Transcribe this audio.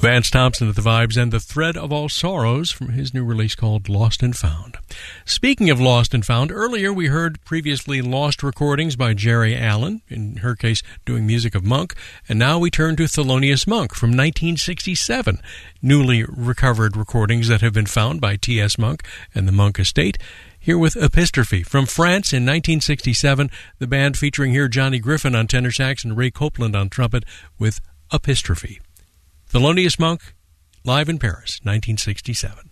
Vance Thompson at the Vibes and The Thread of All Sorrows from his new release called Lost and Found. Speaking of Lost and Found, earlier we heard previously lost recordings by Jerry Allen, in her case doing music of Monk, and now we turn to Thelonious Monk from 1967, newly recovered recordings that have been found by T.S. Monk and the Monk Estate. Here with Epistrophe. From France in 1967, the band featuring here Johnny Griffin on tenor sax and Ray Copeland on trumpet with Epistrophe. Thelonious Monk, live in Paris, 1967.